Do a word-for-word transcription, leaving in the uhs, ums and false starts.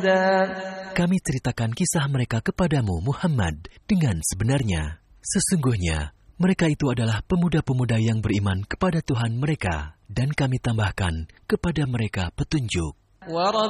هدى. Kami ceritakan kisah mereka kepadamu, Muhammad, dengan sebenarnya. Sesungguhnya, mereka itu adalah pemuda-pemuda yang beriman kepada Tuhan mereka, dan kami tambahkan kepada mereka petunjuk.